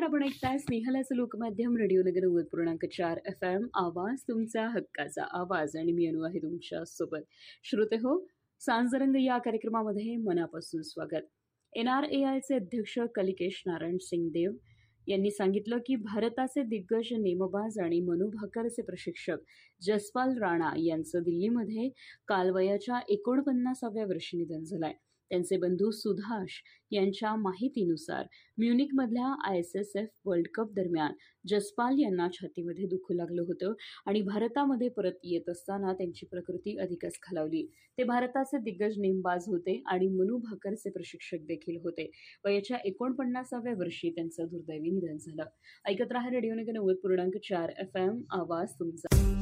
नमस्कार. आपण ऐकताय स्नेहलाचं लोकमाध्यम रेडिओ नगर 90.4 FM आवाज तुमचा हक्काचा आवाज आणि मी अनु आहे तुमच्या सोबत. श्रोते हो, सांजरंग या कार्यक्रमामध्ये मनापासून स्वागत. NRAIचे अध्यक्ष कलिकेश नारायण सिंग देव यांनी सांगितलं की भारताचे दिग्गज नेमबाज आणि मनु भाकरचे प्रशिक्षक जसपाल राणा यांचं दिल्लीमध्ये काल वयाच्या 49व्या वर्षी निधन झालंय. त्यांचे बंधू सुधाश यांच्या माहितीनुसार म्युनिकमधल्या ISSF वर्ल्ड कप दरम्यान जसपाल यांना छातीमध्ये दुखू लागलं होतं आणि भारतामध्ये परत येत असताना त्यांची प्रकृती अधिकच खालावली. ते भारताचे दिग्गज नेमबाज होते आणि मनु भाकरचे प्रशिक्षक देखील होते. वयाच्या 49व्या वर्षी त्यांचं दुर्दैवी निधन झालं. ऐकत रहा रेडिओ नगर 90.4 FM आवाज तुमचा.